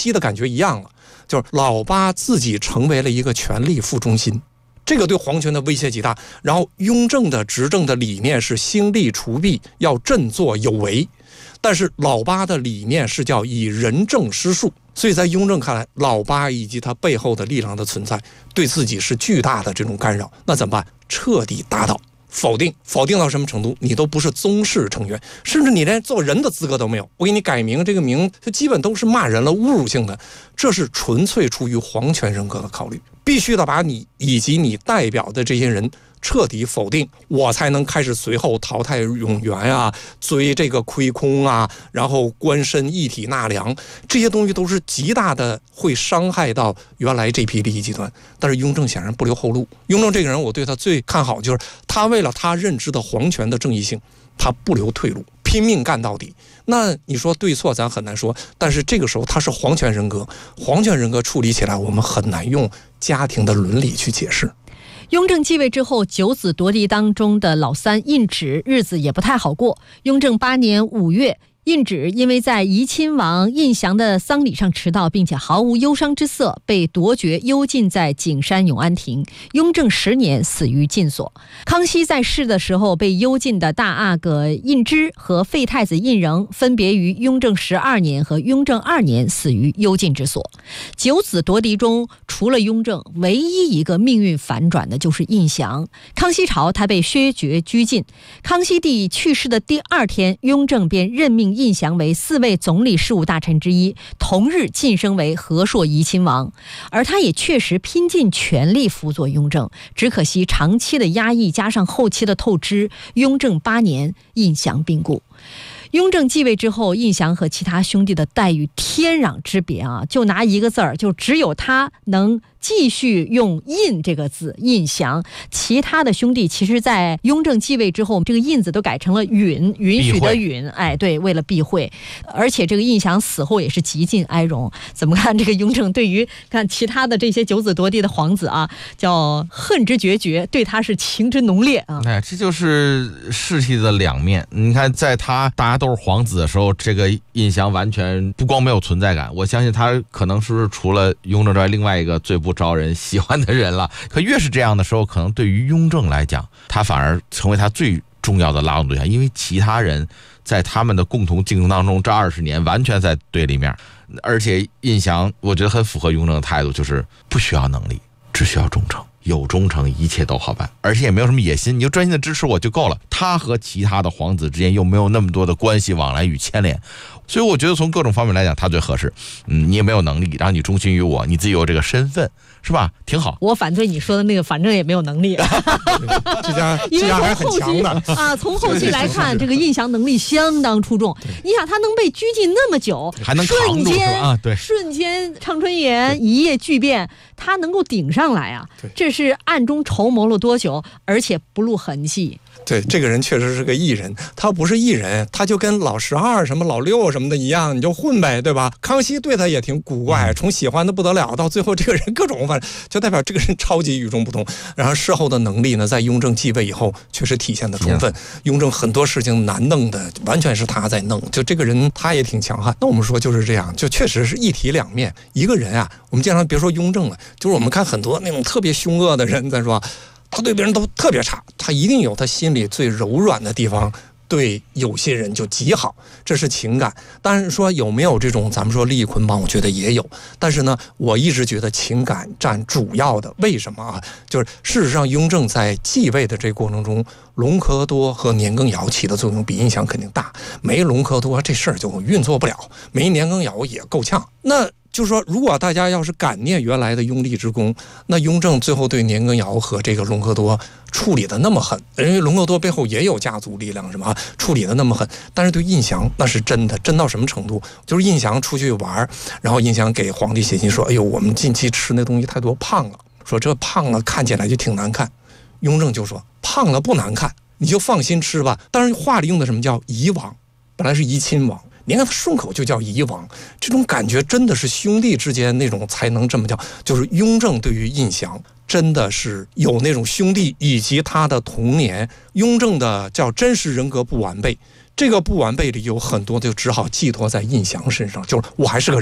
熙的感觉一样了，就是老八自己成为了一个权力副中心，这个对皇权的威胁极大。然后雍正的执政的理念是兴利除弊，要振作有为，但是老八的理念是叫以仁政施术，所以在雍正看来，老八以及他背后的力量的存在对自己是巨大的这种干扰。那怎么办？彻底打倒，否定到什么程度？你都不是宗室成员，甚至你连做人的资格都没有。我给你改名，这个名就基本都是骂人了，侮辱性的。这是纯粹出于皇权人格的考虑，必须得把你以及你代表的这些人彻底否定，我才能开始随后淘汰永元啊，追这个亏空啊，然后官绅一体纳粮，这些东西都是极大的会伤害到原来这批利益集团。但是雍正显然不留后路。雍正这个人，我对他最看好就是他为了他认知的皇权的正义性，他不留退路，拼命干到底。那你说对错咱很难说，但是这个时候他是皇权人格，皇权人格处理起来我们很难用家庭的伦理去解释。 雍正继位之后，九子夺嫡当中的老三胤祉日子也不太好过。雍正8年5月，胤祉因为在怡亲王胤祥的丧礼上迟到，并且毫无忧伤之色，被夺爵幽禁在景山永安亭。雍正10年死于禁所。康熙在世的时候被幽禁的大阿哥胤芝和废太子胤禛，分别于雍正12年和雍正2年死于幽禁之所。九子夺嫡中，除了雍正，唯一一个命运反转的就是胤祥。康熙朝他被削爵拘禁，康熙帝去世的第2天，雍正便任命胤祥为4位总理事务大臣之一，同日晋升为和硕怡亲王。而他也确实拼尽全力辅佐雍正，只可惜长期的压抑加上后期的透支，雍正8年胤祥病故。雍正继位之后，胤祥和其他兄弟的待遇天壤之别啊！就拿一个字儿，就只有他能继续用胤这个字，胤祥。其他的兄弟其实在雍正继位之后，这个胤字都改成了允，允许的允。哎，对，为了避讳。而且这个胤祥死后也是极尽哀荣。怎么看这个雍正对于看其他的这些九子夺嫡的皇子啊，叫恨之决绝，对他是情之浓烈啊！ 哎，这就是士气的两面。你看，在大家都是皇子的时候，这个胤祥完全不光没有存在感，我相信他可能是除了雍正之外另外一个最不招人喜欢的人了。可越是这样的时候，可能对于雍正来讲，他反而成为他最重要的拉拢对象，因为其他人在他们的共同竞争当中，这20年完全在对立面。而且胤祥我觉得很符合雍正的态度，就是不需要能力，只需要忠诚，有忠诚一切都好办，而且也没有什么野心，你就专心的支持我就够了。他和其他的皇子之间又没有那么多的关系往来与牵连，所以我觉得从各种方面来讲他最合适。你也没有能力，然后你忠心于我，你自己有这个身份，是吧？挺好。 我反对你说的那个反正也没有能力这家还很强的啊。从后期来看，这个胤祥能力相当出众。你想他能被拘禁那么久， 还能扛住啊？对， 瞬间畅春岩一夜巨变，他能够顶上来啊！这是暗中筹谋了多久，而且不露痕迹。 对，这个人确实是个艺人，他不是艺人，他就跟老12什么老6什么的一样，你就混呗，对吧？康熙对他也挺古怪，从喜欢的不得了到最后这个人各种反正就代表这个人超级与众不同。然后事后的能力呢，在雍正继位以后确实体现的充分。雍正很多事情难弄的完全是他在弄，就这个人他也挺强悍。那我们说就是这样，就确实是一体两面。一个人啊，我们经常别说雍正了，就是我们看很多那种特别凶恶的人，咱说他对别人都特别差，他一定有他心里最柔软的地方，对有些人就极好，这是情感。当然说有没有这种咱们说利益捆绑，我觉得也有，但是呢，我一直觉得情感占主要的。为什么啊？就是事实上雍正在继位的这个过程中，隆科多和年羹尧起的作用比胤祥肯定大，没隆科多这事儿就运作不了，没年羹尧也够呛。那就是说，如果大家要是感念原来的拥立之功，那雍正最后对年羹尧和这个隆科多处理的那么狠，因为隆科多背后也有家族力量，什么处理的那么狠，但是对胤祥那是真的，真到什么程度？就是胤祥出去玩，然后胤祥给皇帝写信说：“哎呦，我们近期吃那东西太多，胖了。说这胖了看起来就挺难看。”雍正就说：“胖了不难看，你就放心吃吧。”当然话里用的什么叫夷王，本来是怡亲王。你看他顺口就叫夷王，这种感觉真的是兄弟之间那种才能这么叫。就是雍正对于胤祥真的是有那种兄弟，以及他的童年，雍正的叫真实人格不完备，这个不完备里有很多就只好寄托在胤祥身上，就是我还是个人，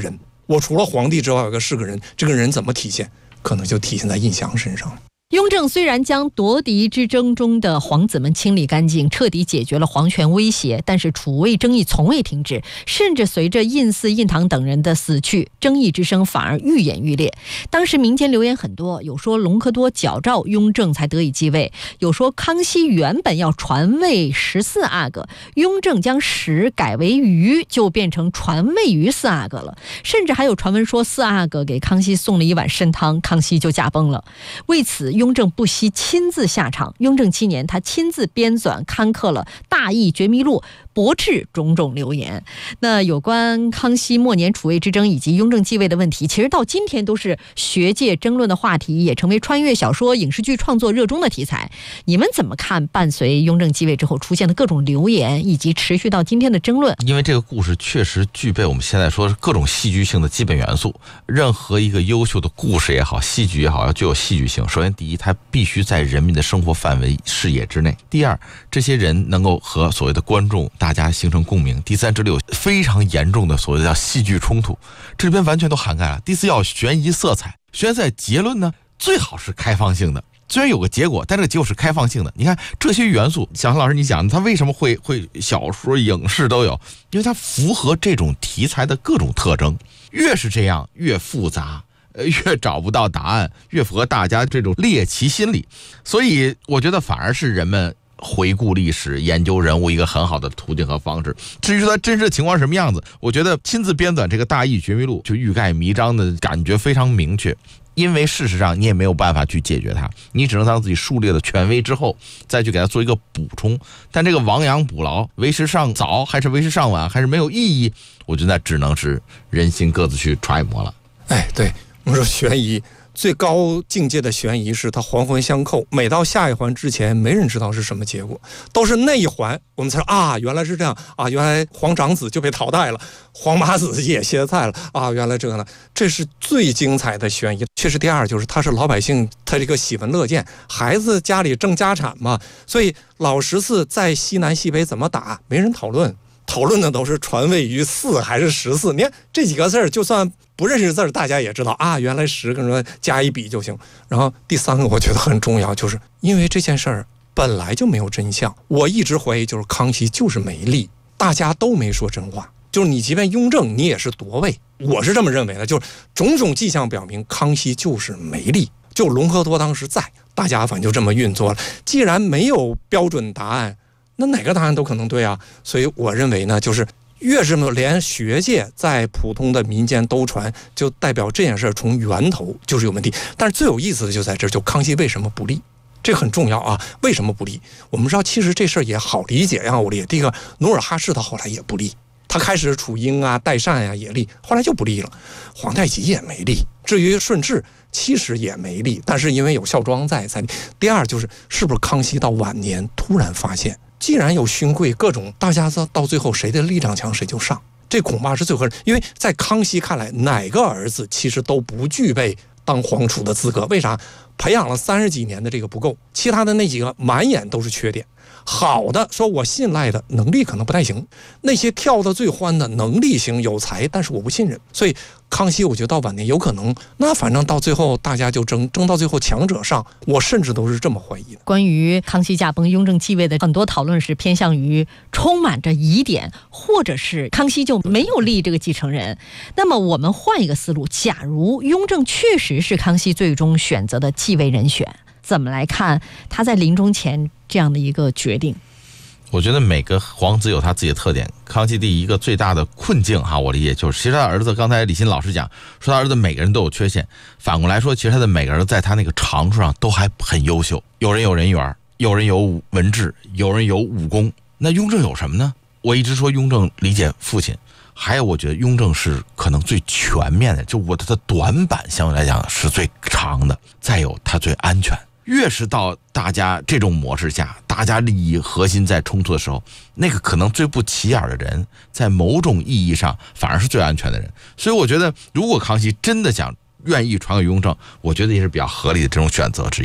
我除了皇帝之外有个是个人，这个人怎么体现？可能就体现在胤祥身上了。 雍正虽然将夺嫡之争中的皇子们清理干净，彻底解决了皇权威胁，但是储位争议从未停止，甚至随着胤祀、胤堂等人的死去，争议之声反而愈演愈烈。当时民间流言很多，有说隆科多矫诏雍正才得以继位，有说康熙原本要传位14阿哥，雍正将10改为余，就变成传位于4阿哥了。甚至还有传闻说4阿哥给康熙送了一碗参汤，康熙就驾崩了。为此雍正不惜亲自下场。雍正7年，他亲自编纂刊刻了《大义觉迷录》，驳斥种种流言。那有关康熙末年储位之争以及雍正继位的问题，其实到今天都是学界争论的话题，也成为穿越小说、影视剧创作热衷的题材。你们怎么看伴随雍正继位之后出现的各种流言，以及持续到今天的争论？ 因为这个故事确实具备我们现在说各种戏剧性的基本元素。任何一个优秀的故事也好，戏剧也好，要具有戏剧性。首先第一，它必须在人民的生活范围视野之内。第二，这些人能够和所谓的观众大家形成共鸣。第三，这里有非常严重的所谓的叫戏剧冲突，这里边完全都涵盖了。第四，要悬疑色彩。悬疑色彩结论呢，最好是开放性的。虽然有个结果，但这个结果是开放性的。你看这些元素，小韩老师你讲它为什么会小说、影视都有？因为它符合这种题材的各种特征。越是这样，越复杂。越找不到答案，越符合大家这种猎奇心理。所以我觉得反而是人们回顾历史、研究人物一个很好的途径和方式。至于说它真实的情况是什么样子，我觉得亲自编纂这个《大义觉迷录》就欲盖弥彰的感觉非常明确。因为事实上你也没有办法去解决它，你只能当自己树立了权威之后再去给它做一个补充。但这个亡羊补牢，为时尚早还是为时尚晚，还是没有意义，我觉得那只能是人心各自去揣摩了。 哎，对，我们说悬疑最高境界的悬疑是它环环相扣，每到下一环之前没人知道是什么结果，都是那一环我们才说啊原来是这样啊，原来皇长子就被淘汰了，皇马子也歇菜了啊，原来这个呢，这是最精彩的悬疑。确实第二就是他是老百姓，他这个喜闻乐见，孩子家里挣家产嘛，所以老14在西南西北怎么打没人讨论，讨论的都是传位于4还是14。你看这几个字儿，就算不认识字儿，大家也知道啊，原来10跟说加一笔就行。然后第三个我觉得很重要，就是因为这件事儿本来就没有真相，我一直怀疑就是康熙就是没立，大家都没说真话。就是你即便雍正，你也是夺位，我是这么认为的。就是种种迹象表明康熙就是没立，就隆科多当时在，大家反正就这么运作了。既然没有标准答案，那哪个答案都可能对啊。所以我认为呢，就是越是连学界在普通的民间都传，就代表这件事从源头就是有问题。但是最有意思的就在这儿，就康熙为什么不立，这个很重要啊。为什么不立？我们知道其实这事儿也好理解呀。我理解第一个，努尔哈赤他后来也不立，他开始楚英啊、代善呀也立，后来就不立了。皇太极也没立，至于顺治其实也没立，但是因为有孝庄在才立。第二就是是不是康熙到晚年突然发现，既然有勋贵各种，大家到最后谁的力量强谁就上，这恐怕是最合适。因为在康熙看来，哪个儿子其实都不具备当皇储的资格。为啥？培养了30几年的这个不够，其他的那几个满眼都是缺点。好的，说我信赖的能力可能不太行，那些跳得最欢的能力行有才，但是我不信任。所以康熙我觉得到晚年有可能，那反正到最后大家就争到最后强者上，我甚至都是这么怀疑的。 关于康熙驾崩雍正继位的很多讨论是偏向于充满着疑点，或者是康熙就没有立这个继承人。那么我们换一个思路，假如雍正确实是康熙最终选择的继位人选，怎么来看他在临终前这样的一个决定？ 我觉得每个皇子有他自己的特点。康熙第一个最大的困境我理解就是其实他儿子，刚才李欣老师讲说他儿子每个人都有缺陷，反过来说其实他的每个人在他那个长处上都还很优秀，有人有人缘，有人有文治，有人有武功。那雍正有什么呢？我一直说雍正理解父亲，还有我觉得雍正是可能最全面的，就他的短板相对来讲是最长的，再有他最安全。越是到大家这种模式下，大家利益核心在冲突的时候，那个可能最不起眼的人，在某种意义上反而是最安全的人。所以我觉得如果康熙真的愿意传给雍正，我觉得也是比较合理的这种选择之一。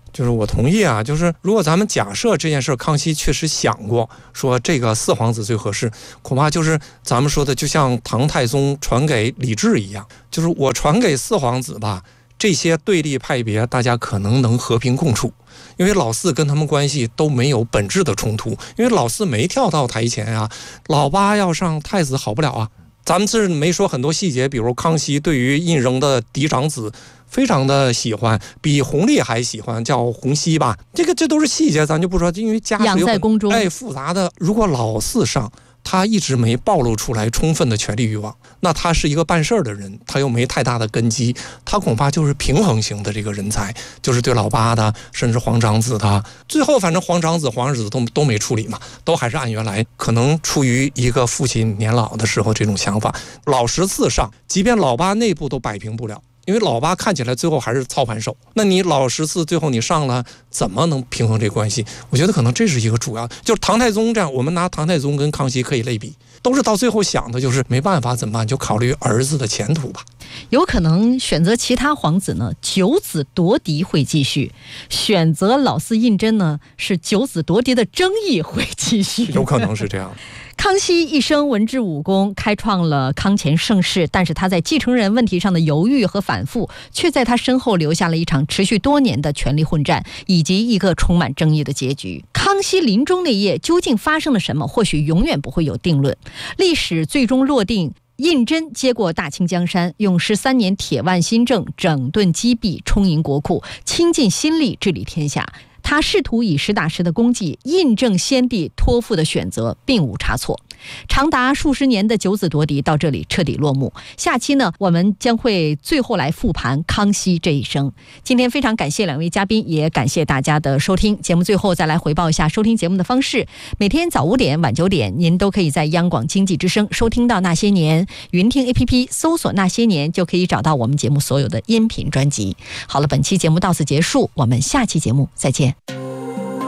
就是我同意啊，就是如果咱们假设这件事康熙确实想过，说这个4皇子最合适，恐怕就是咱们说的，就像唐太宗传给李治一样，就是我传给4皇子吧，这些对立派别大家可能能和平共处，因为老4跟他们关系都没有本质的冲突，因为老4没跳到台前啊，老8要上太子好不了啊。咱们这没说很多细节，比如康熙对于胤禛的嫡长子非常的喜欢，比弘历还喜欢，叫弘皙吧。这都是细节，咱就不说，因为家养在宫中， 复杂的。如果老4上，他一直没暴露出来充分的权力欲望，那他是一个办事儿的人，他又没太大的根基，他恐怕就是平衡型的这个人才，就是对老8的，甚至皇长子的，最后反正皇长子、皇儿子都没处理嘛，都还是按原来，可能出于一个父亲年老的时候这种想法。老14上，即便老8内部都摆平不了。因为老8看起来最后还是操盘手，那你老14最后你上了，怎么能平衡这关系？我觉得可能这是一个主要，就是唐太宗这样，我们拿唐太宗跟康熙可以类比，都是到最后想的就是没办法怎么办，就考虑儿子的前途吧。 有可能选择其他皇子呢，9子夺嫡会继续；选择老4胤禛呢，是9子夺嫡的争议会继续。 有可能是这样。 康熙一生文治武功，开创了康乾盛世，但是他在继承人问题上的犹豫和反复，却在他身后留下了一场持续多年的权力混战，以及一个充满争议的结局。康熙临终那夜究竟发生了什么，或许永远不会有定论。历史最终落定，胤禛接过大清江山，用13年铁腕新政整顿积弊，充盈国库，倾尽心力治理天下。他试图以实打实的功绩印证先帝托付的选择，并无差错。长达数十年的9子夺嫡到这里彻底落幕。下期呢，我们将会最后来复盘康熙这一生。今天非常感谢2位嘉宾，也感谢大家的收听。节目最后再来回报一下收听节目的方式：每天早5点、晚9点，您都可以在央广经济之声收听到《那些年》，云听 APP 搜索《那些年》就可以找到我们节目所有的音频专辑。好了，本期节目到此结束，我们下期节目再见。